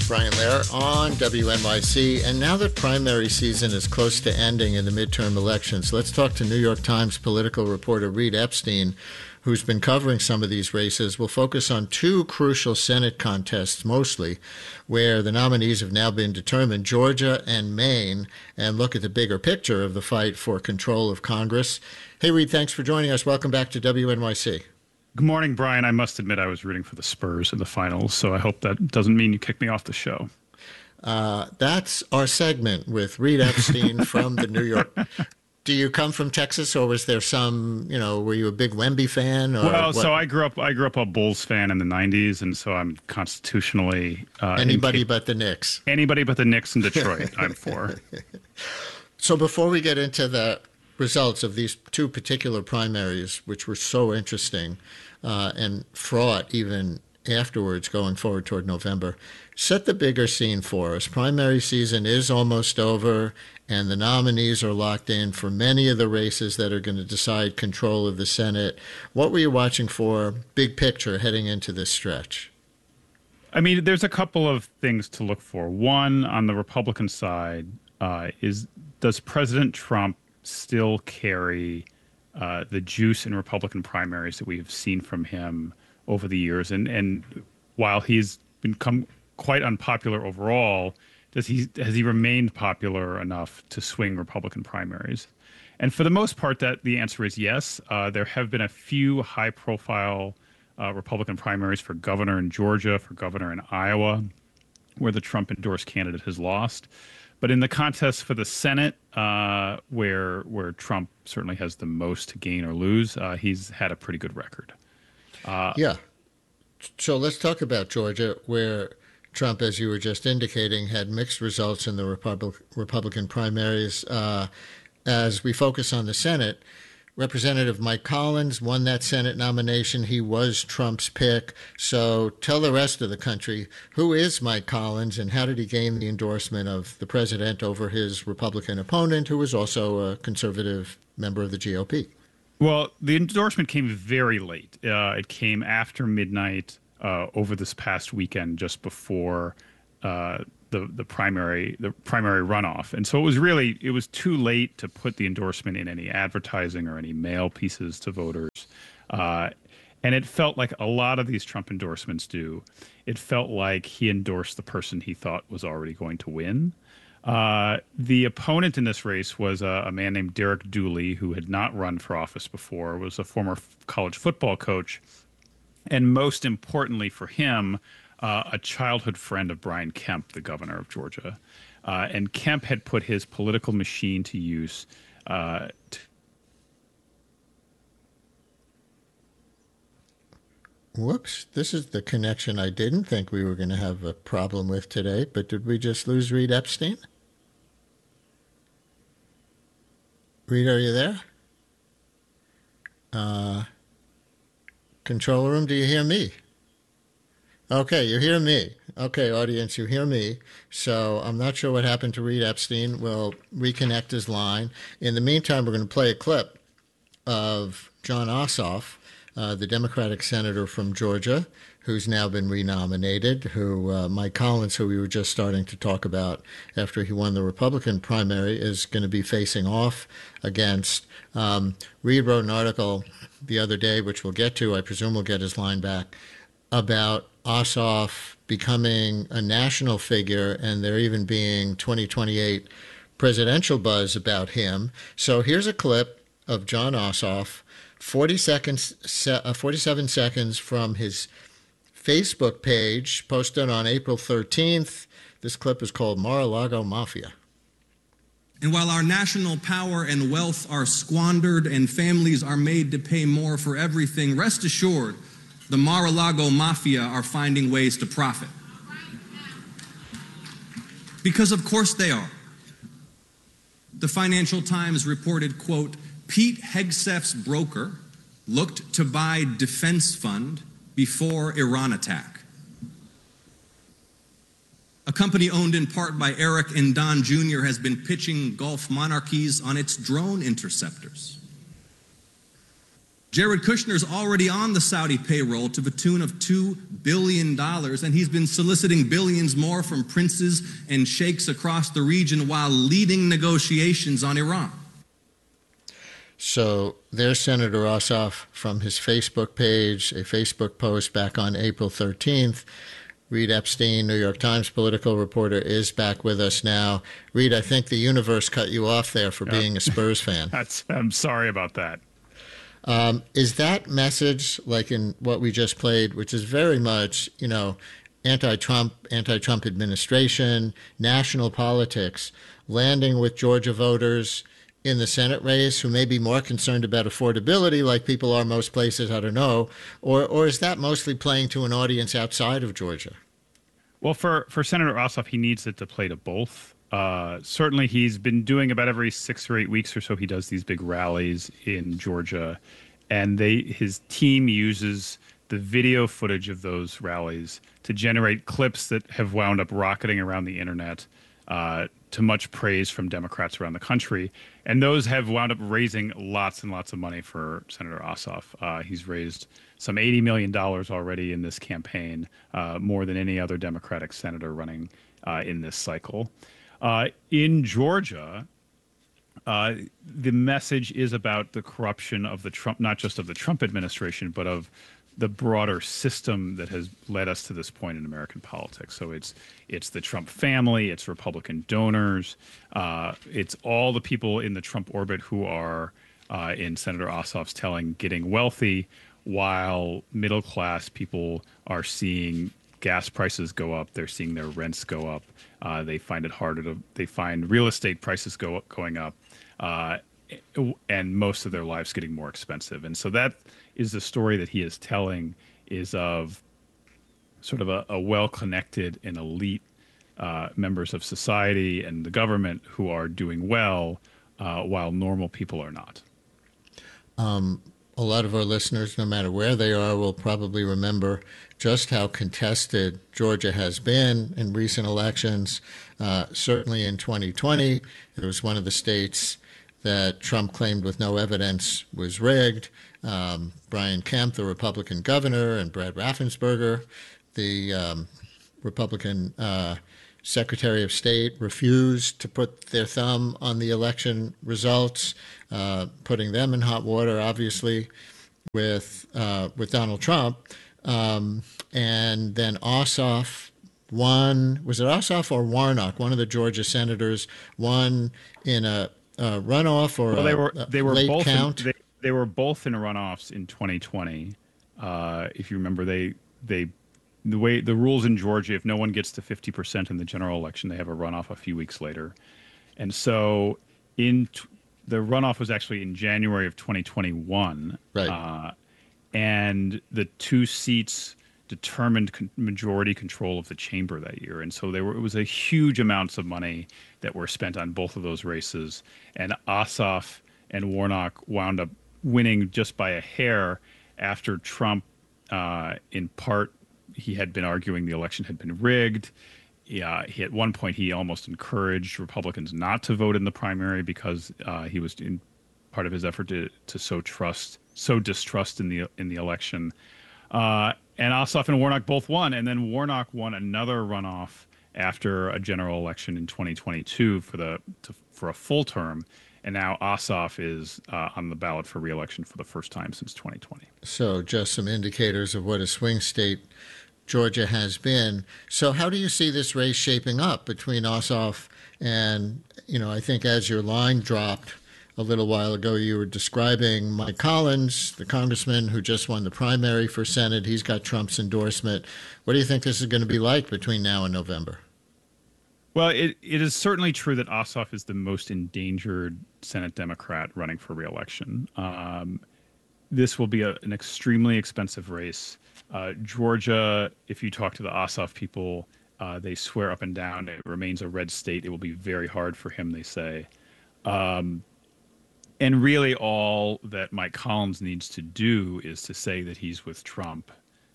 Brian Lehrer on WNYC. And now that primary season is close to ending in the midterm elections, let's talk to New York Times political reporter Reed Epstein, who's been covering some of these races. We'll focus on two crucial Senate contests mostly, where the nominees have now been determined, Georgia and Maine, and look at the bigger picture of the fight for control of Congress. Hey, Reed, thanks for joining us. Welcome back to WNYC. Good morning, Brian. I must admit I was rooting for the Spurs in the finals, so I hope that doesn't mean you kick me off the show. That's our segment with Reed Epstein from the New York. Do you come from Texas, or was there some, were you a big Wemby fan? Or well, what? So I grew up a Bulls fan in the 90s, and so I'm constitutionally... Anybody but the Knicks. Anybody but the Knicks in Detroit, I'm for. So before we get into the results of these two particular primaries, which were so interesting and fraught even afterwards going forward toward November, set the bigger scene for us. Primary season is almost over, and the nominees are locked in for many of the races that are going to decide control of the Senate. What were you watching for, big picture, heading into this stretch? I mean, there's a couple of things to look for. One, on the Republican side, does President Trump still carry the juice in Republican primaries that we have seen from him over the years? And while he's become quite unpopular overall, has he remained popular enough to swing Republican primaries? And for the most part, the answer is yes. There have been a few high-profile Republican primaries for governor in Georgia, for governor in Iowa, where the Trump-endorsed candidate has lost. But in the contest for the Senate, where Trump certainly has the most to gain or lose, he's had a pretty good record. Yeah. So let's talk about Georgia, where Trump, as you were just indicating, had mixed results in the Republican primaries. As we focus on the Senate, Representative Mike Collins won that Senate nomination. He was Trump's pick. So tell the rest of the country, who is Mike Collins and how did he gain the endorsement of the president over his Republican opponent, who was also a conservative member of the GOP? Well, the endorsement came very late. It came after midnight over this past weekend, just before the primary runoff. And so it was too late to put the endorsement in any advertising or any mail pieces to voters. And it felt like a lot of these Trump endorsements do. It felt like he endorsed the person he thought was already going to win. The opponent in this race was a man named Derek Dooley, who had not run for office before, was a former college football coach, and most importantly for him, a childhood friend of Brian Kemp, the governor of Georgia. And Kemp had put his political machine to use Whoops, this is the connection I didn't think we were going to have a problem with today, but did we just lose Reed Epstein? Reed, are you there? Control room, do you hear me? Okay, you hear me. Okay, audience, you hear me. So I'm not sure what happened to Reed Epstein. We'll reconnect his line. In the meantime, we're going to play a clip of Jon Ossoff, the Democratic senator from Georgia, who's now been renominated, who Mike Collins, who we were just starting to talk about after he won the Republican primary, is going to be facing off against. Reed wrote an article the other day, which we'll get to. I presume we'll get his line back, about Ossoff becoming a national figure, and there even being 2028 presidential buzz about him. So here's a clip of Jon Ossoff, 47 seconds from his Facebook page, posted on April 13th. This clip is called Mar-a-Lago Mafia. And while our national power and wealth are squandered and families are made to pay more for everything, rest assured, the Mar-a-Lago Mafia are finding ways to profit. Because of course they are. The Financial Times reported, quote, Pete Hegseth's broker looked to buy defense fund before Iran attack. A company owned in part by Eric and Don Jr. has been pitching Gulf monarchies on its drone interceptors. Jared Kushner's already on the Saudi payroll to the tune of $2 billion, and he's been soliciting billions more from princes and sheikhs across the region while leading negotiations on Iran. So there's Senator Ossoff from his Facebook page, a Facebook post back on April 13th. Reed Epstein, New York Times political reporter, is back with us now. Reed, I think the universe cut you off there for being a Spurs fan. I'm sorry about that. Is that message, like in what we just played, which is very much, anti-Trump administration, national politics, landing with Georgia voters in the Senate race who may be more concerned about affordability, like people are most places, I don't know, or is that mostly playing to an audience outside of Georgia? Well, for Senator Ossoff, he needs it to play to both. Certainly, he's been doing about every 6 or 8 weeks or so, he does these big rallies in Georgia, and his team uses the video footage of those rallies to generate clips that have wound up rocketing around the internet to much praise from Democrats around the country. And those have wound up raising lots and lots of money for Senator Ossoff. He's raised some $80 million already in this campaign, more than any other Democratic senator running in this cycle. In Georgia, the message is about the corruption of the Trump, not just of the Trump administration, but of the broader system that has led us to this point in American politics. So it's the Trump family, it's Republican donors, it's all the people in the Trump orbit who are, in Senator Ossoff's telling, getting wealthy, while middle class people are seeing gas prices go up, they're seeing their rents go up, they find it harder they find real estate prices going up, and most of their lives getting more expensive. And so that is the story that he is telling, is of sort of a well-connected and elite members of society and the government who are doing well, while normal people are not. A lot of our listeners, no matter where they are, will probably remember just how contested Georgia has been in recent elections. Certainly in 2020, it was one of the states that Trump claimed with no evidence was rigged. Brian Kemp, the Republican governor, and Brad Raffensperger, the Republican Secretary of State, refused to put their thumb on the election results, putting them in hot water, obviously, with Donald Trump. And then Ossoff won. Was it Ossoff or Warnock? One of the Georgia senators won in a runoff or they were late both count. They were both in runoffs in 2020. If you remember, the rules in Georgia, if no one gets to 50% in the general election, they have a runoff a few weeks later. And so the runoff was actually in January of 2021. Right. And the two seats determined majority control of the chamber that year. And so it was a huge amounts of money that were spent on both of those races. And Ossoff and Warnock wound up winning just by a hair after Trump, in part, he had been arguing the election had been rigged. At one point, he almost encouraged Republicans not to vote in the primary because he was in part of his effort to sow distrust in the election. And Ossoff and Warnock both won, and then Warnock won another runoff after a general election in 2022 for a full term. And now Ossoff is on the ballot for re-election for the first time since 2020. So just some indicators of what a swing state Georgia has been. So how do you see this race shaping up between Ossoff and, I think as your line dropped a little while ago, you were describing Mike Collins, the congressman who just won the primary for Senate. He's got Trump's endorsement. What do you think this is going to be like between now and November? Well, it is certainly true that Ossoff is the most endangered Senate Democrat running for re-election. This will be an extremely expensive race. Georgia, if you talk to the Ossoff people, they swear up and down it remains a red state. It will be very hard for him, they say. And really all that Mike Collins needs to do is to say that he's with Trump,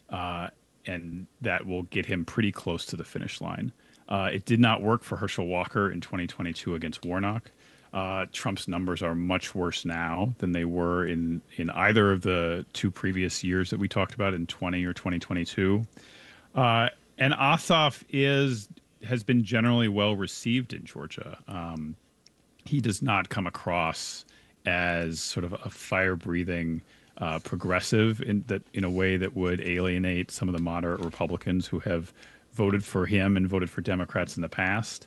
and that will get him pretty close to the finish line. It did not work for Herschel Walker in 2022 against Warnock. Trump's numbers are much worse now than they were in either of the two previous years that we talked about in 20 or 2022. And Ossoff has been generally well received in Georgia. He does not come across as sort of a fire-breathing progressive in a way that would alienate some of the moderate Republicans who have voted for him and voted for Democrats in the past.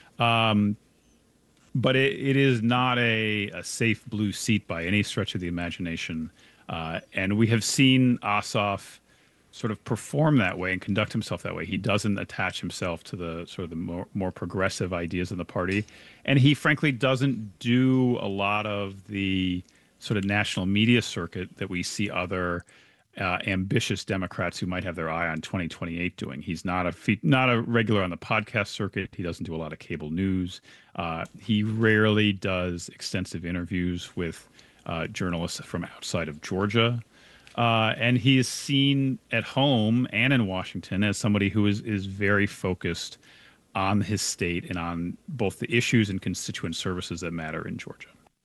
But it is not a safe blue seat by any stretch of the imagination. And we have seen Ossoff sort of perform that way and conduct himself that way. He doesn't attach himself to the sort of the more progressive ideas of the party. And he frankly doesn't do a lot of the sort of national media circuit that we see other ambitious Democrats who might have their eye on 2028 doing. He's not a regular on the podcast circuit. He doesn't do a lot of cable news. He rarely does extensive interviews with journalists from outside of Georgia. And he is seen at home and in Washington as somebody who is very focused on his state and on both the issues and constituent services that matter in Georgia.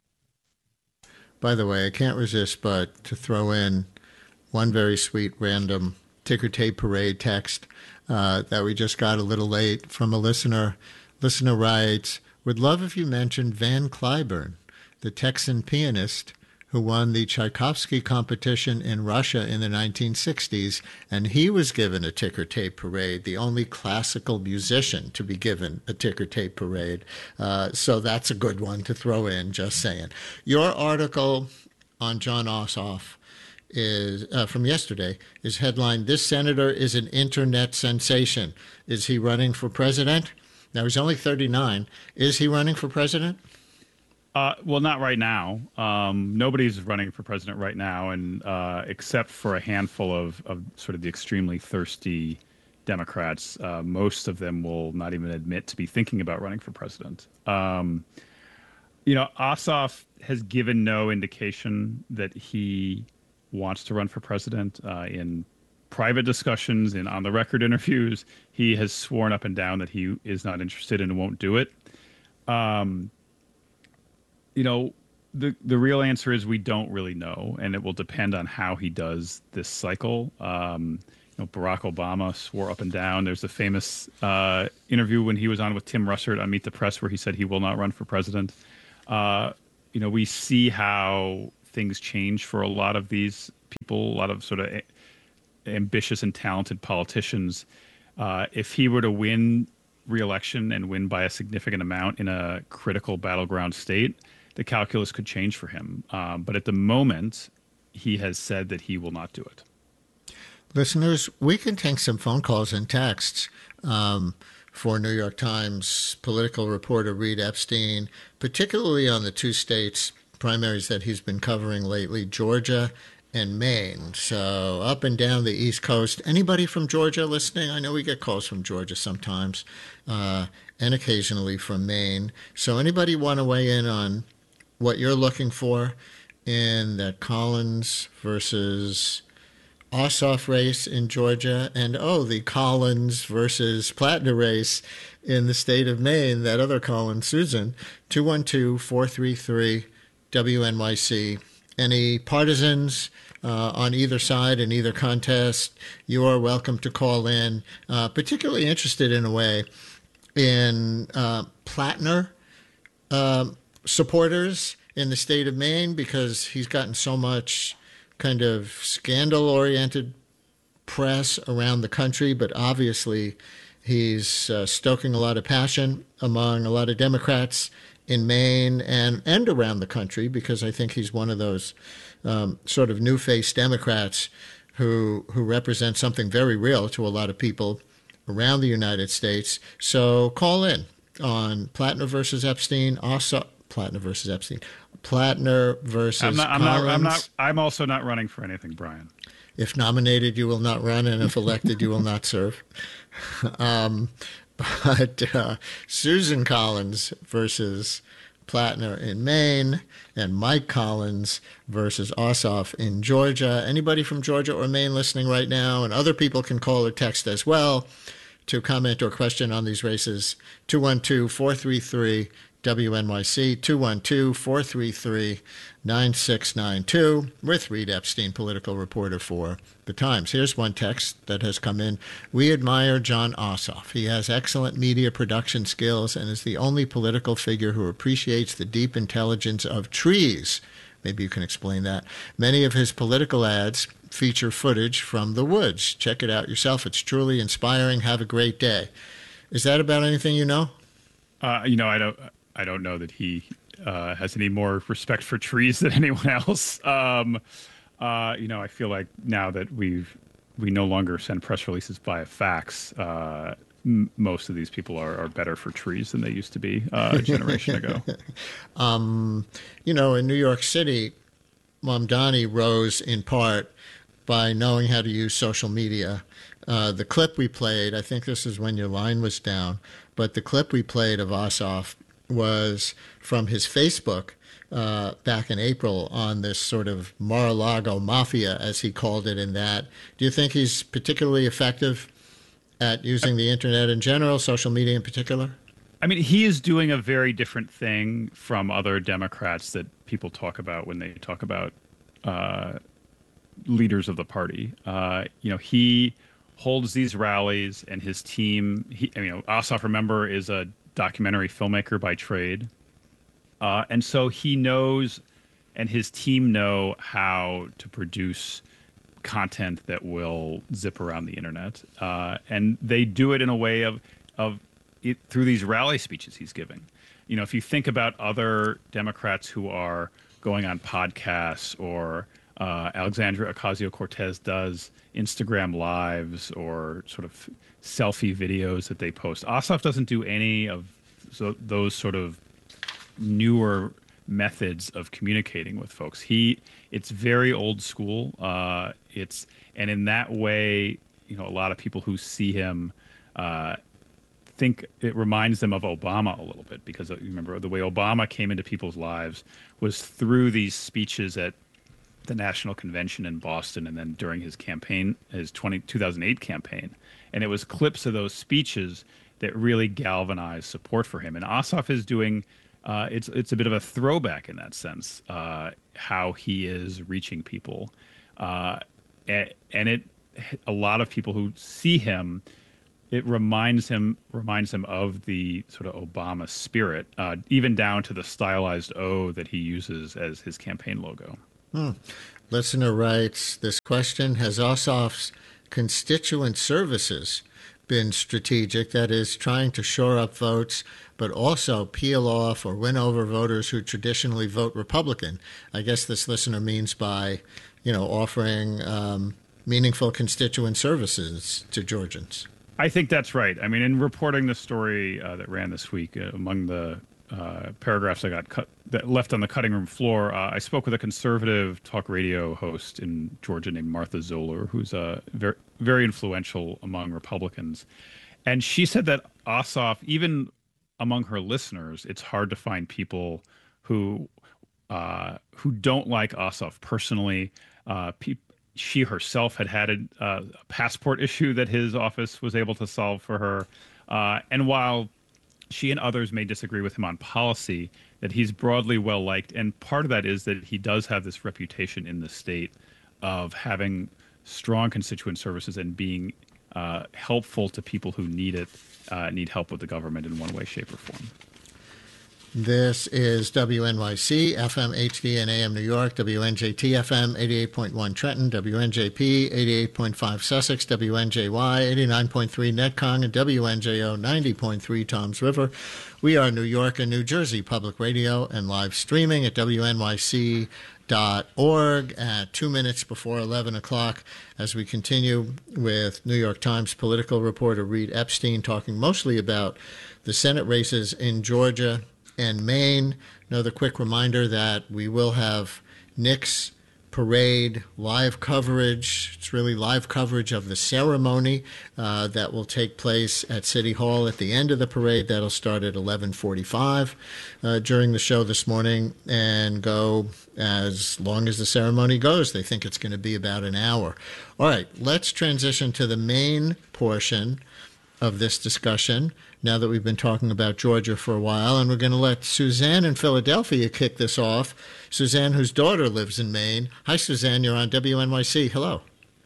By the way, I can't resist but to throw in one very sweet random ticker tape parade text that we just got a little late from a listener. Listener writes, "Would love if you mentioned Van Cliburn, the Texan pianist who won the Tchaikovsky competition in Russia in the 1960s, and he was given a ticker tape parade, the only classical musician to be given a ticker tape parade." So that's a good one to throw in, just saying. Your article on Jon Ossoff is from yesterday is headlined, "This senator is an internet sensation. Is he running for president?" Now, he's only 39. Is he running for president? Well, not right now. Nobody's running for president right now, and except for a handful of sort of the extremely thirsty Democrats, most of them will not even admit to be thinking about running for president. Ossoff has given no indication that he wants to run for president. In private discussions and on the record interviews, he has sworn up and down that he is not interested and won't do it. The real answer is we don't really know, and it will depend on how he does this cycle. Barack Obama swore up and down. There's a famous interview when he was on with Tim Russert on Meet the Press where he said he will not run for president. We see how things change for a lot of these people, a lot of sort of ambitious and talented politicians. If he were to win re-election and win by a significant amount in a critical battleground state, the calculus could change for him. But at the moment, he has said that he will not do it. Listeners, we can take some phone calls and texts for New York Times political reporter Reed Epstein, particularly on the two states primaries that he's been covering lately, Georgia and Maine. So up and down the East Coast. Anybody from Georgia listening? I know we get calls from Georgia sometimes and occasionally from Maine. So anybody want to weigh in on what you're looking for in that Collins versus Ossoff race in Georgia, and the Collins versus Plattner race in the state of Maine, that other Collins, Susan, 212-433-WNYC. Any partisans on either side in either contest, you are welcome to call in. Particularly interested in a way in Plattner supporters in the state of Maine, because he's gotten so much kind of scandal-oriented press around the country, but obviously he's stoking a lot of passion among a lot of Democrats in Maine and around the country, because I think he's one of those sort of new-faced Democrats who represent something very real to a lot of people around the United States. So call in on Plattner versus Epstein, Plattner versus Collins. I'm also not running for anything, Brian. If nominated, you will not run, and if elected, you will not serve. But Susan Collins versus Plattner in Maine, and Mike Collins versus Ossoff in Georgia. Anybody from Georgia or Maine listening right now, and other people can call or text as well, to comment or question on these races, 212-433-WNYC, 212-433-9692, with Reed Epstein, political reporter for The Times. Here's one text that has come in. We admire Jon Ossoff. He has excellent media production skills and is the only political figure who appreciates the deep intelligence of trees. Maybe you can explain that. Many of his political ads feature footage from the woods. Check it out yourself. It's truly inspiring. Have a great day. Is that about anything you know? I don't know that he has any more respect for trees than anyone else. I feel like now that we no longer send press releases via fax, most of these people are better for trees than they used to be a generation ago. In New York City, Mamdani rose in part by knowing how to use social media. The clip we played, I think this is when your line was down, but the clip we played of Ossoff was from his Facebook back in April on this sort of Mar-a-Lago mafia, as he called it in that. Do you think he's particularly effective at using the internet in general, social media in particular? I mean, he is doing a very different thing from other Democrats that people talk about when they talk about leaders of the party. He holds these rallies, and his team. Ossoff, remember, is a documentary filmmaker by trade, and so he knows, and his team know how to produce content that will zip around the internet, and they do it in a way of it through these rally speeches he's giving. If you think about other Democrats who are going on podcasts, or Alexandria Ocasio-Cortez does Instagram lives or sort of selfie videos that they post. Ossoff doesn't do any of those sort of newer methods of communicating with folks. It's very old school. And in that way, a lot of people who see him think it reminds them of Obama a little bbit, because remember the way Obama came into people's lives was through these speeches at the National Convention in Boston, and then during his campaign, his 2008 campaign. And it was clips of those speeches that really galvanized support for him. And Ossoff is doing, it's a bit of a throwback in that sense, how he is reaching people. A lot of people who see him, it reminds him of the sort of Obama spirit, even down to the stylized O that he uses as his campaign logo. Listener writes this question: has Ossoff's constituent services been strategic, that is, trying to shore up votes, but also peel off or win over voters who traditionally vote Republican? I guess this listener means by, offering meaningful constituent services to Georgians. I think that's right. I mean, in reporting the story that ran this week, among the paragraphs I got left on the cutting room floor, I spoke with a conservative talk radio host in Georgia named Martha Zoller, who's very, very influential among Republicans. And she said that Ossoff, even among her listeners, it's hard to find people who don't like Ossoff personally. She herself had a passport issue that his office was able to solve for her. And while she and others may disagree with him on policy, that he's broadly well-liked. And part of that is that he does have this reputation in the state of having strong constituent services and being helpful to people who need help with the government in one way, shape, or form. This is WNYC, FM, HD, and AM New York, WNJT, FM, 88.1 Trenton, WNJP, 88.5 Sussex, WNJY, 89.3 Netcong, and WNJO, 90.3 Toms River. We are New York and New Jersey Public Radio and live streaming at WNYC.org at 2 minutes before 11 o'clock as we continue with New York Times political reporter Reed Epstein talking mostly about the Senate races in Georgia and Maine. Another quick reminder that we will have Nick's parade live coverage. It's really live coverage of the ceremony that will take place at City Hall at the end of the parade. That'll start at 11:45 during the show this morning and go as long as the ceremony goes. They think it's going to be about an hour. All right, let's transition to the main portion of this discussion now that we've been talking about Georgia for a while. And we're going to let Suzanne in Philadelphia kick this off. Suzanne, whose daughter lives in Maine. Hi, Suzanne. You're on WNYC. Hello.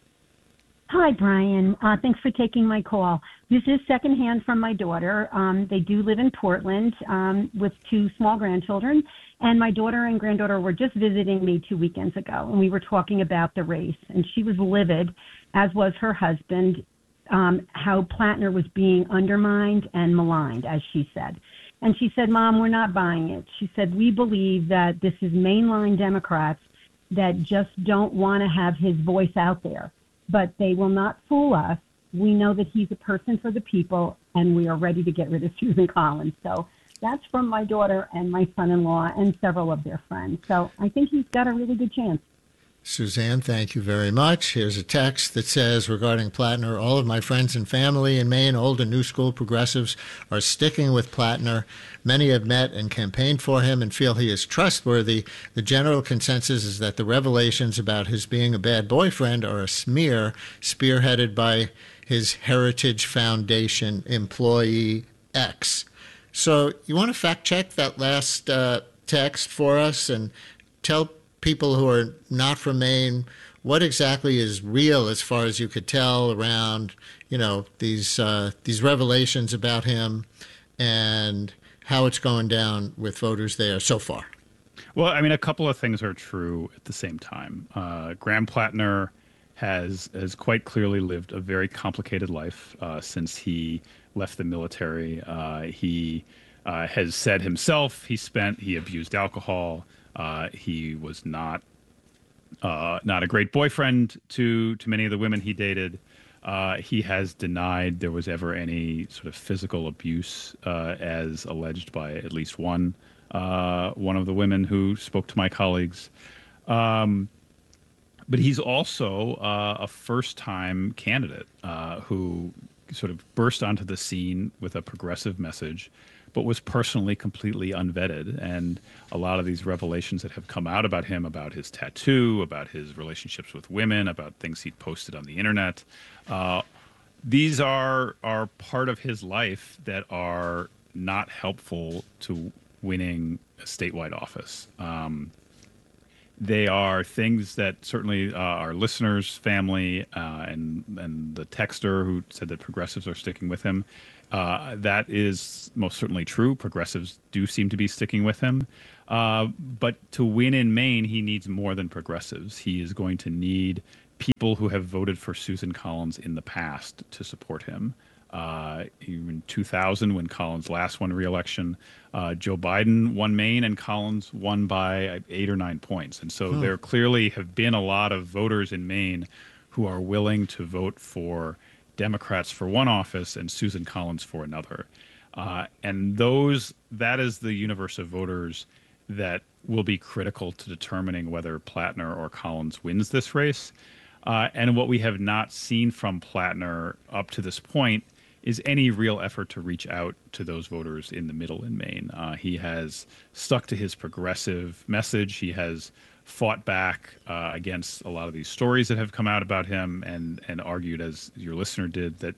Hi, Brian. Thanks for taking my call. This is secondhand from my daughter. They do live in Portland with two small grandchildren. And my daughter and granddaughter were just visiting me 2 weekends ago, and we were talking about the race. And she was livid, as was her husband, how Plattner was being undermined and maligned, as she said. And she said, Mom, we're not buying it. She said, we believe that this is mainline Democrats that just don't want to have his voice out there. But they will not fool us. We know that he's a person for the people, and we are ready to get rid of Susan Collins. So that's from my daughter and my son-in-law and several of their friends. So I think he's got a really good chance. Suzanne, thank you very much. Here's a text that says, regarding Plattner, all of my friends and family in Maine, old and new school progressives, are sticking with Plattner. Many have met and campaigned for him and feel he is trustworthy. The general consensus is that the revelations about his being a bad boyfriend are a smear spearheaded by his Heritage Foundation employee X. So you want to fact check that last text for us and tell people who are not from Maine what exactly is real as far as you could tell around, these revelations about him and how it's going down with voters there so far. Well, I mean, a couple of things are true at the same time. Graham Plattner has quite clearly lived a very complicated life since he left the military. He has said himself he abused alcohol. He was not a great boyfriend to many of the women he dated. He has denied there was ever any sort of physical abuse, as alleged by at least one of the women who spoke to my colleagues. But he's also a first-time candidate who sort of burst onto the scene with a progressive message, but was personally completely unvetted. And a lot of these revelations that have come out about him, about his tattoo, about his relationships with women, about things he'd posted on the internet, these are part of his life that are not helpful to winning a statewide office. They are things that certainly our listeners, family, and the texter who said that progressives are sticking with him, that is most certainly true. Progressives do seem to be sticking with him. But to win in Maine, he needs more than progressives. He is going to need people who have voted for Susan Collins in the past to support him. In 2000, when Collins last won re-election, Joe Biden won Maine and Collins won by 8 or 9 points. And so there clearly have been a lot of voters in Maine who are willing to vote for Democrats for one office and Susan Collins for another. And that is the universe of voters that will be critical to determining whether Plattner or Collins wins this race. And what we have not seen from Plattner up to this point is any real effort to reach out to those voters in the middle in Maine. He has stuck to his progressive message. He has fought back against a lot of these stories that have come out about him and argued, as your listener did, that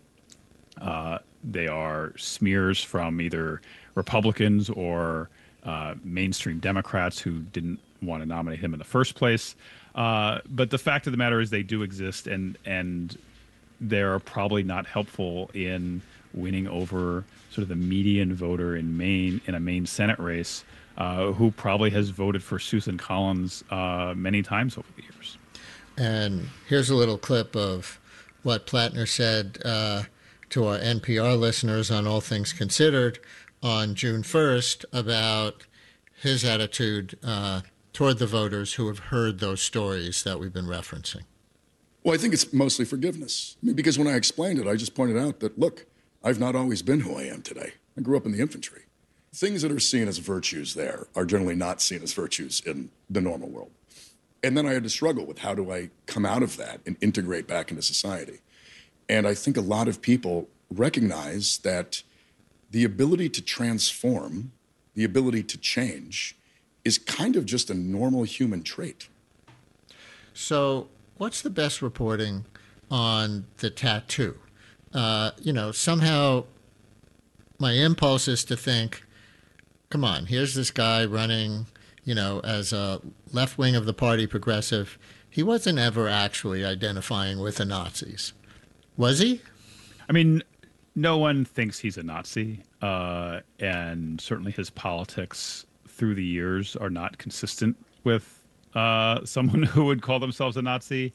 they are smears from either Republicans or mainstream Democrats who didn't want to nominate him in the first place. But the fact of the matter is they do exist, and they're probably not helpful in winning over sort of the median voter in Maine, in a Maine Senate race, who probably has voted for Susan Collins many times over the years. And here's a little clip of what Plattner said to our NPR listeners on All Things Considered on June 1st about his attitude toward the voters who have heard those stories that we've been referencing. Well, I think it's mostly forgiveness. I mean, because when I explained it, I just pointed out that, look, I've not always been who I am today. I grew up in the infantry. Things that are seen as virtues there are generally not seen as virtues in the normal world. And then I had to struggle with how do I come out of that and integrate back into society. And I think a lot of people recognize that the ability to transform, the ability to change, is kind of just a normal human trait. So what's the best reporting on the tattoo? somehow my impulse is to think, come on, here's this guy running, as a left wing of the party, progressive. He wasn't ever actually identifying with the Nazis, was he? I mean, no one thinks he's a Nazi, and certainly his politics through the years are not consistent with someone who would call themselves a Nazi.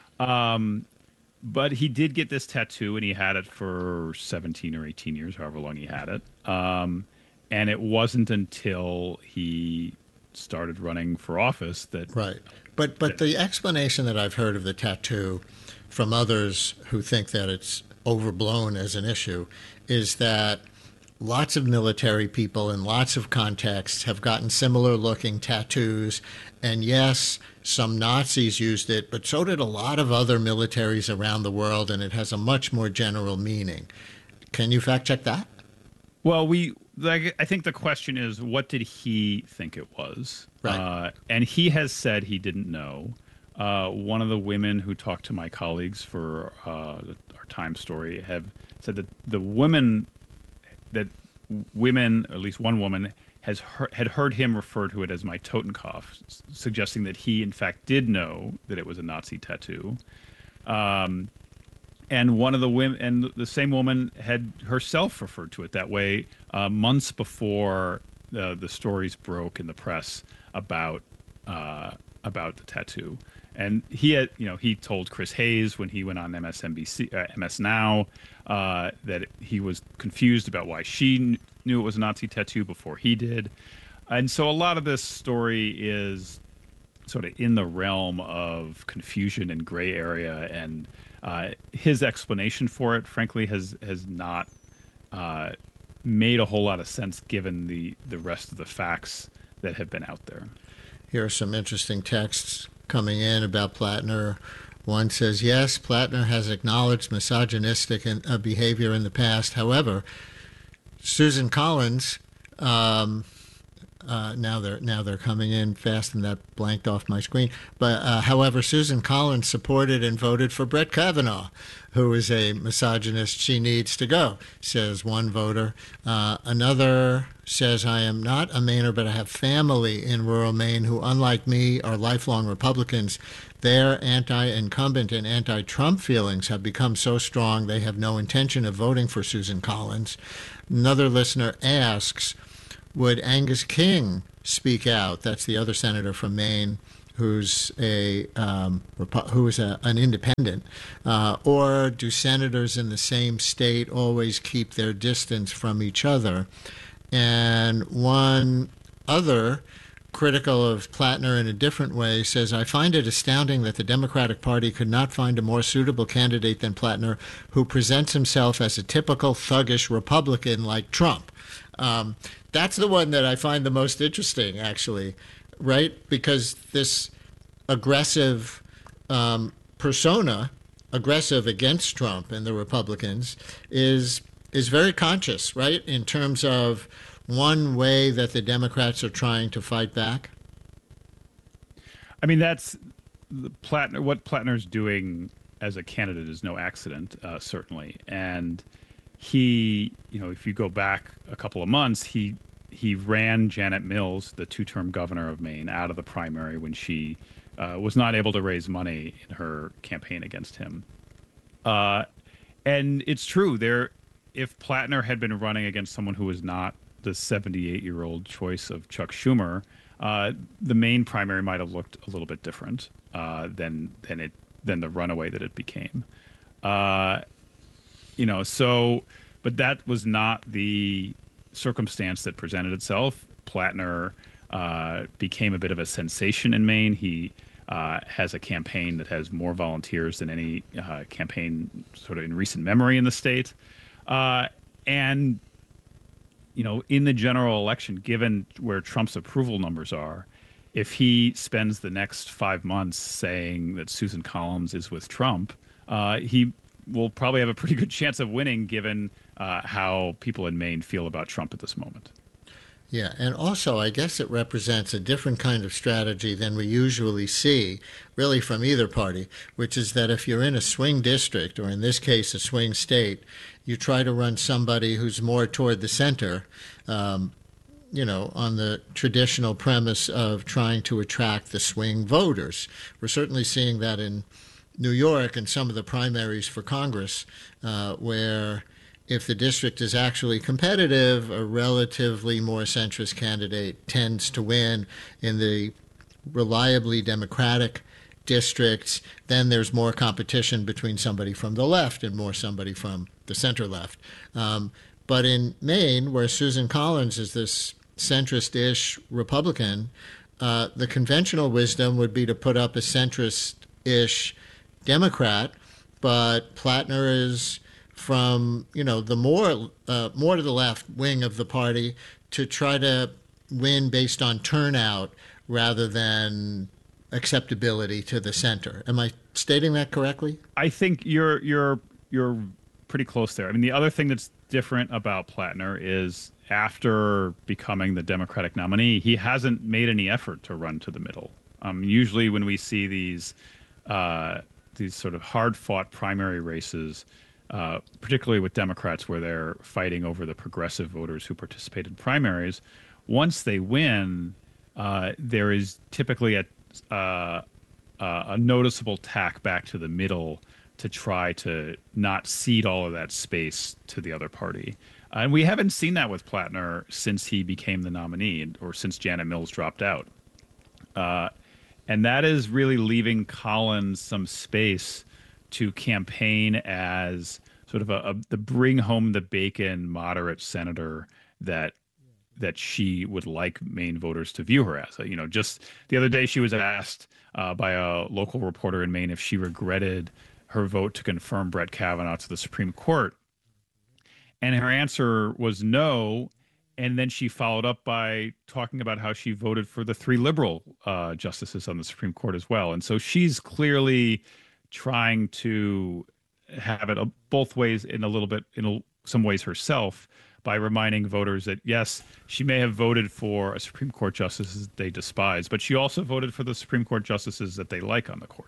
But he did get this tattoo, and he had it for 17 or 18 years, however long he had it. And it wasn't until he started running for office that... Right. But the explanation that I've heard of the tattoo from others who think that it's overblown as an issue is that lots of military people in lots of contexts have gotten similar looking tattoos. And yes, some Nazis used it, but so did a lot of other militaries around the world, and it has a much more general meaning. Can you fact check that? Well, I think the question is, what did he think it was? Right. And he has said he didn't know. One of the women who talked to my colleagues for our Time story have said that women, at least one woman, had heard him refer to it as my Totenkopf, suggesting that he, in fact, did know that it was a Nazi tattoo. And one of the women, and the same woman, had herself referred to it that way months before the stories broke in the press about the tattoo. And he told Chris Hayes when he went on MSNBC, MS Now, that he was confused about why she knew it was a Nazi tattoo before he did. And so a lot of this story is sort of in the realm of confusion and gray area, and his explanation for it, frankly, has not made a whole lot of sense given the rest of the facts that have been out there. Here are some interesting texts coming in about Plattner. One says, yes, Plattner has acknowledged misogynistic behavior in the past. However, Susan Collins, now they're coming in fast, and that blanked off my screen. But however, Susan Collins supported and voted for Brett Kavanaugh, who is a misogynist. She needs to go, says one voter. Another says, I am not a Mainer, but I have family in rural Maine who, unlike me, are lifelong Republicans. Their anti-incumbent and anti-Trump feelings have become so strong they have no intention of voting for Susan Collins. Another listener asks, would Angus King speak out? That's the other senator from Maine who's an independent. Or do senators in the same state always keep their distance from each other? And one other, critical of Plattner in a different way, says, I find it astounding that the Democratic Party could not find a more suitable candidate than Plattner, who presents himself as a typical thuggish Republican like Trump. That's the one that I find the most interesting, actually, right? Because this aggressive persona, aggressive against Trump and the Republicans, is very conscious, right, in terms of one way that the Democrats are trying to fight back. I mean, that's what Plattner's doing as a candidate is no accident, certainly. And he, if you go back a couple of months, he ran Janet Mills, the two-term governor of Maine, out of the primary when she was not able to raise money in her campaign against him. And it's true, if Plattner had been running against someone who was not the 78-year-old choice of Chuck Schumer, the Maine primary might have looked a little bit different than the runaway that it became. But that was not the circumstance that presented itself. Plattner became a bit of a sensation in Maine. He has a campaign that has more volunteers than any campaign sort of in recent memory in the state. And in the general election, given where Trump's approval numbers are, if he spends the next 5 months saying that Susan Collins is with Trump, he will probably have a pretty good chance of winning, given how people in Maine feel about Trump at this moment. Yeah, and also I guess it represents a different kind of strategy than we usually see, really from either party, which is that if you're in a swing district, or in this case a swing state, you try to run somebody who's more toward the center, on the traditional premise of trying to attract the swing voters. We're certainly seeing that in New York and some of the primaries for Congress, where if the district is actually competitive, a relatively more centrist candidate tends to win. In the reliably Democratic districts, then there's more competition between somebody from the left and more somebody from the center left. But in Maine, where Susan Collins is this centrist-ish Republican, the conventional wisdom would be to put up a centrist-ish Democrat, but Plattner is from the more to the left wing of the party to try to win based on turnout rather than acceptability to the center. Am I stating that correctly? I think you're pretty close there. I mean, the other thing that's different about Plattner is after becoming the Democratic nominee, he hasn't made any effort to run to the middle. Usually when we see these sort of hard-fought primary races, particularly with Democrats where they're fighting over the progressive voters who participate in primaries, once they win, there is typically a noticeable tack back to the middle to try to not cede all of that space to the other party. And we haven't seen that with Plattner since he became the nominee or since Janet Mills dropped out. And that is really leaving Collins some space to campaign as sort of the bring home the bacon moderate senator that she would like Maine voters to view her as. Just the other day she was asked by a local reporter in Maine if she regretted her vote to confirm Brett Kavanaugh to the Supreme Court. And her answer was no. And then she followed up by talking about how she voted for the 3 liberal justices on the Supreme Court as well. And so she's clearly trying to have it both ways in some ways herself, by reminding voters that, yes, she may have voted for a Supreme Court justice they despise, but she also voted for the Supreme Court justices that they like on the court.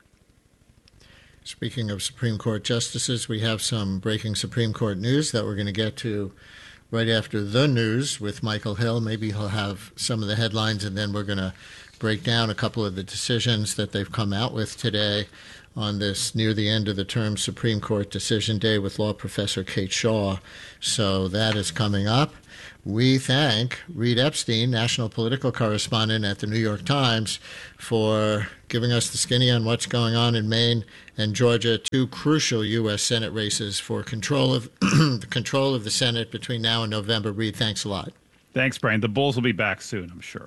Speaking of Supreme Court justices, we have some breaking Supreme Court news that we're going to get to right after the news with Michael Hill. Maybe he'll have some of the headlines, and then we're going to break down a couple of the decisions that they've come out with today on this near the end of the term Supreme Court decision day with law professor Kate Shaw. So that is coming up. We thank Reed Epstein, national political correspondent at the New York Times, for giving us the skinny on what's going on in Maine and Georgia, 2 crucial U.S. Senate races for control of the Senate between now and November. Reed, thanks a lot. Thanks, Brian. The Bulls will be back soon, I'm sure.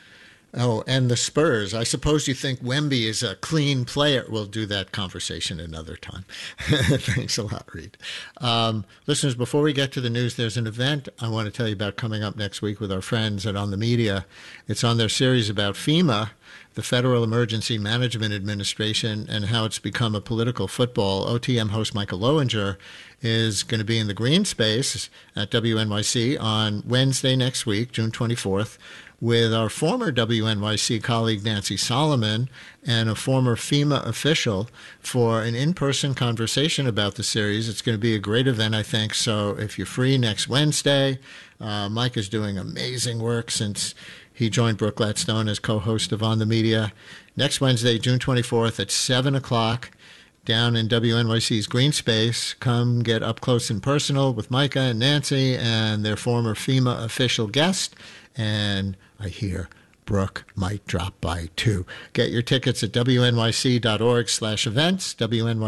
Oh, and the Spurs. I suppose you think Wemby is a clean player. We'll do that conversation another time. Thanks a lot, Reed. Listeners, before we get to the news, there's an event I want to tell you about coming up next week with our friends at On the Media. It's on their series about FEMA, the Federal Emergency Management Administration, and how it's become a political football. OTM host Michael Lowinger is going to be in the green space at WNYC on Wednesday next week, June 24th, with our former WNYC colleague Nancy Solomon and a former FEMA official for an in-person conversation about the series. It's going to be a great event, I think. So if you're free next Wednesday, Mike is doing amazing work since he joined Brooke Gladstone as co-host of On the Media. Next Wednesday, June 24th at 7 o'clock, down in WNYC's green space. Come get up close and personal with Micah and Nancy and their former FEMA official guest. And I hear Brooke might drop by too. Get your tickets at wnyc.org/events,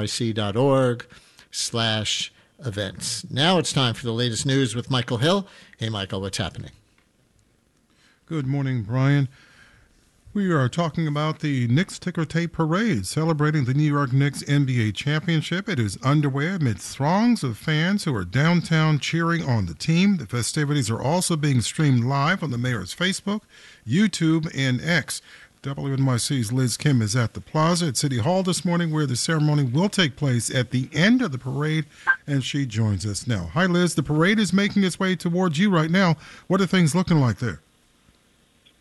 wnyc.org/events. Now it's time for the latest news with Michael Hill. Hey, Michael, what's happening? Good morning, Brian. We are talking about the Knicks Ticker Tape Parade, celebrating the New York Knicks NBA championship. It is underway amid throngs of fans who are downtown cheering on the team. The festivities are also being streamed live on the mayor's Facebook, YouTube, and X. WNYC's Liz Kim is at the Plaza at City Hall this morning, where the ceremony will take place at the end of the parade, and she joins us now. Hi, Liz. The parade is making its way towards you right now. What are things looking like there?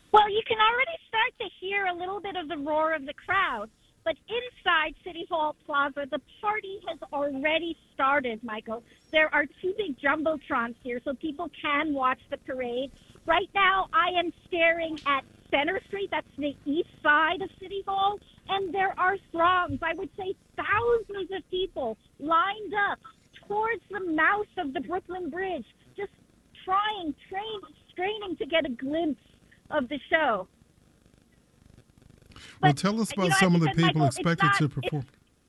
Well, you can already start to hear a little bit of the roar of the crowd. But inside City Hall Plaza, the party has already started, Michael. There are two big jumbotrons here, so people can watch the parade. Right now, I am staring at Center Street. That's the east side of City Hall. And there are throngs, I would say thousands of people lined up towards the mouth of the Brooklyn Bridge, just straining to get a glimpse of the show. Well, tell us about some of the people Michael, expected to perform.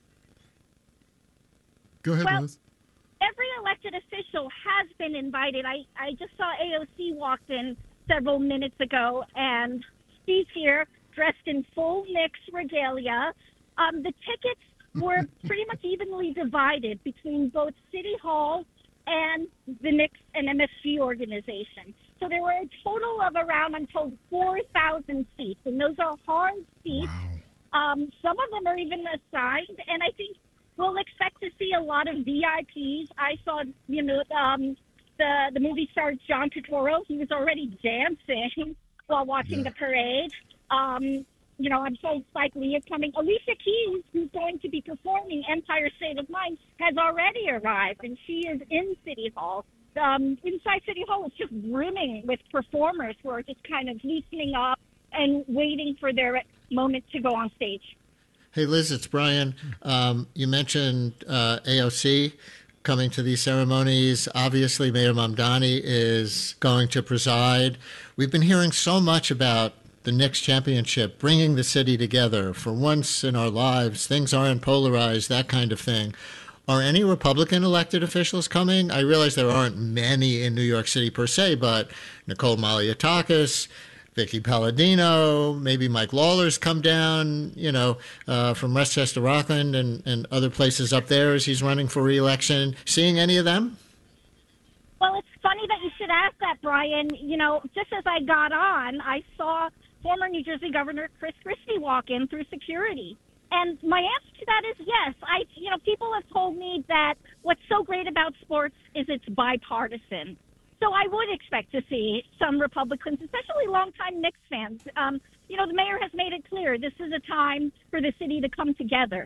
Go ahead, well, Liz. Every elected official has been invited. I just saw AOC walked in several minutes ago, and she's here dressed in full Knicks regalia. The tickets were pretty much evenly divided between both City Hall and the Knicks and MSG organization. So there were a total of around, I'm told, 4,000 seats, and those are hard seats. Wow. Some of them are even assigned, and I think we'll expect to see a lot of VIPs. I saw, the movie star John Turturro. He was already dancing while watching the parade. I'm told Spike Lee is coming. Alicia Keys, who's going to be performing Empire State of Mind, has already arrived, and she is in City Hall. Inside City Hall is just brimming with performers who are just kind of loosening up and waiting for their moment to go on stage. Hey, Liz, it's Brian. You mentioned AOC coming to these ceremonies. Obviously, Mayor Mamdani is going to preside. We've been hearing so much about the Knicks championship, bringing the city together. For once in our lives, things aren't polarized, that kind of thing. Are any Republican elected officials coming? I realize there aren't many in New York City per se, but Nicole Malliotakis, Vicky Palladino, maybe Mike Lawler's come down, from Westchester, Rockland, and other places up there as he's running for re-election. Seeing any of them? Well, it's funny that you should ask that, Brian. Just as I got on, I saw former New Jersey Governor Chris Christie walk in through security. And my answer to that is yes. People have told me that what's so great about sports is it's bipartisan. So I would expect to see some Republicans, especially longtime Knicks fans. The mayor has made it clear this is a time for the city to come together.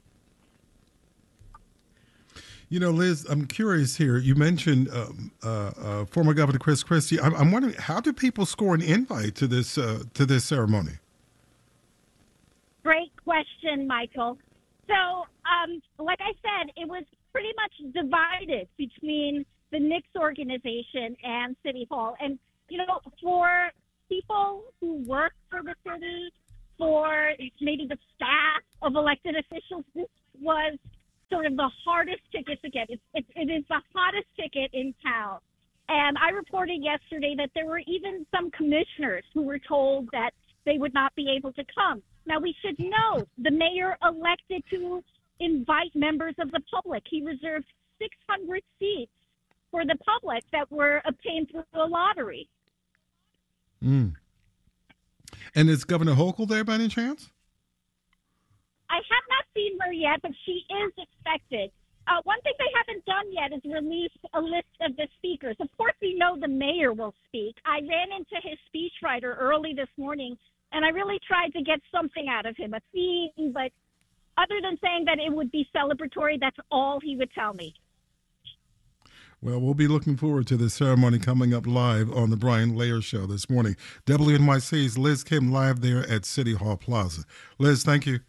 Liz, I'm curious here. You mentioned former Governor Chris Christie. I'm wondering, how do people score an invite to this ceremony? Great question, Michael. So, like I said, it was pretty much divided between the Knicks organization and City Hall. And, for people who work for the city, for maybe the staff of elected officials, this was sort of the hardest ticket to get. It is the hottest ticket in town. And I reported yesterday that there were even some commissioners who were told that they would not be able to come. Now, we should know the mayor elected to invite members of the public. He reserved 600 seats for the public that were obtained through the lottery. And is Governor Hochul there by any chance? I have not seen her yet, but she is expected. One thing they haven't done yet is release a list of the speakers. Of course, we know the mayor will speak. I ran into his speechwriter early this morning, and I really tried to get something out of him, a theme, but other than saying that it would be celebratory, that's all he would tell me. Well, we'll be looking forward to this ceremony coming up live on the Brian Layer Show this morning. WNYC's Liz Kim live there at City Hall Plaza. Liz, thank you.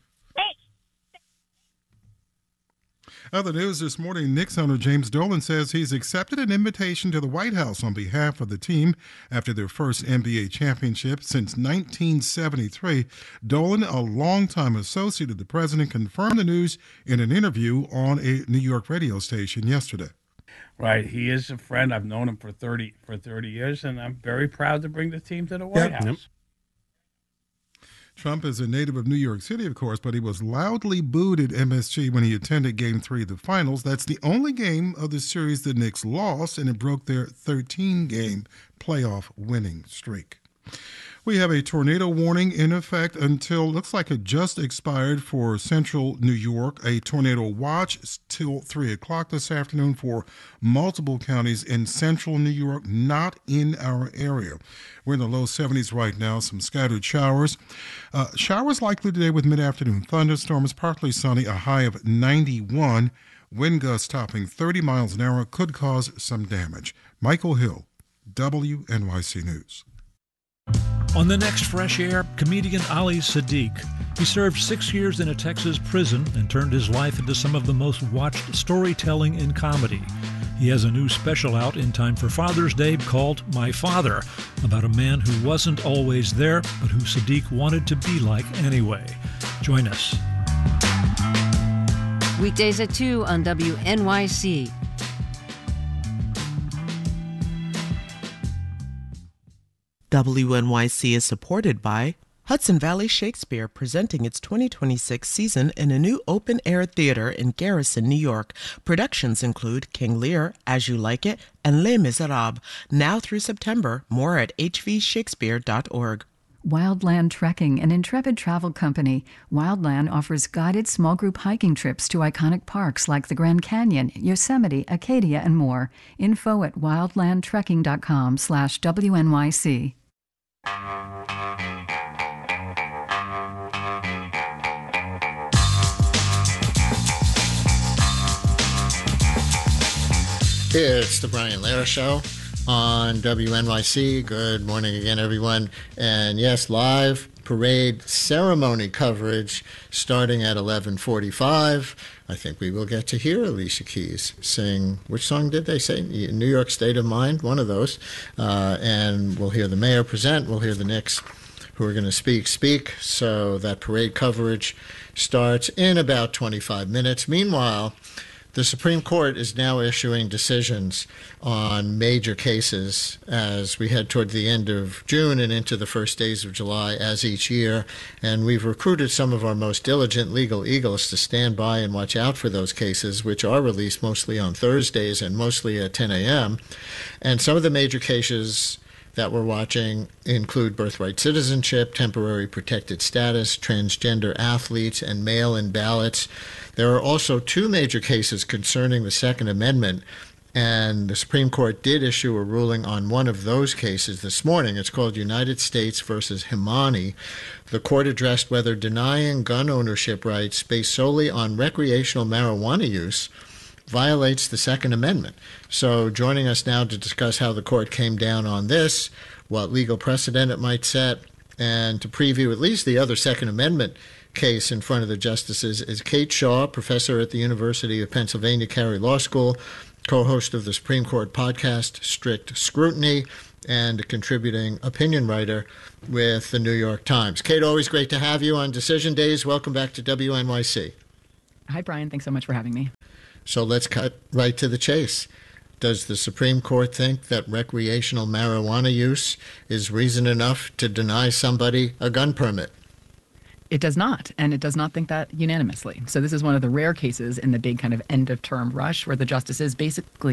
Other news this morning, Knicks owner James Dolan says he's accepted an invitation to the White House on behalf of the team after their first NBA championship since 1973. Dolan, a longtime associate of the president, confirmed the news in an interview on a New York radio station yesterday. Right. He is a friend. I've known him for 30 years, and I'm very proud to bring the team to the White House. Yep. Trump is a native of New York City, of course, but he was loudly booed at MSG when he attended Game 3 of the finals. That's the only game of the series the Knicks lost, and it broke their 13-game playoff winning streak. We have a tornado warning in effect until, looks like it just expired for central New York. A tornado watch till 3 o'clock this afternoon for multiple counties in central New York, not in our area. We're in the low 70s right now, some scattered showers. Showers likely today with mid-afternoon thunderstorms, partly sunny, a high of 91. Wind gusts topping 30 miles an hour could cause some damage. Michael Hill, WNYC News. On the next Fresh Air, comedian Ali Sadiq. He served 6 years in a Texas prison and turned his life into some of the most watched storytelling in comedy. He has a new special out in time for Father's Day called My Father, about a man who wasn't always there, but who Sadiq wanted to be like anyway. Join us. Weekdays at 2 on WNYC. WNYC is supported by Hudson Valley Shakespeare, presenting its 2026 season in a new open-air theater in Garrison, New York. Productions include King Lear, As You Like It, and Les Miserables. Now through September. More at hvshakespeare.org. Wildland Trekking, an intrepid travel company. Wildland offers guided small group hiking trips to iconic parks like the Grand Canyon, Yosemite, Acadia, and more. Info at wildlandtrekking.com/WNYC. It's the Brian Lehrer Show on WNYC. Good morning again, everyone. And yes, live parade ceremony coverage starting at 11:45. I think we will get to hear Alicia Keys sing, which song did they say? New York State of Mind, one of those. And we'll hear the mayor present. We'll hear the Knicks who are going to speak. So that parade coverage starts in about 25 minutes. Meanwhile, the Supreme Court is now issuing decisions on major cases as we head toward the end of June and into the first days of July, as each year. And we've recruited some of our most diligent legal eagles to stand by and watch out for those cases, which are released mostly on Thursdays and mostly at 10 a.m. And some of the major cases that we're watching include birthright citizenship, temporary protected status, transgender athletes, and mail-in ballots. There are also two major cases concerning the Second Amendment, and the Supreme Court did issue a ruling on one of those cases this morning. It's called United States versus Himani. The court addressed whether denying gun ownership rights based solely on recreational marijuana use violates the Second Amendment. So joining us now to discuss how the court came down on this, what legal precedent it might set, and to preview at least the other Second Amendment case in front of the justices is Kate Shaw, professor at the University of Pennsylvania Carey Law School, co-host of the Supreme Court podcast Strict Scrutiny, and a contributing opinion writer with the New York Times. Kate, always great to have you on Decision Days. Welcome back to WNYC. Hi, Brian. Thanks so much for having me. So let's cut right to the chase. Does the Supreme Court think that recreational marijuana use is reason enough to deny somebody a gun permit? It does not, and it does not think that unanimously. So this is one of the rare cases in the big kind of end-of-term rush where the justices basically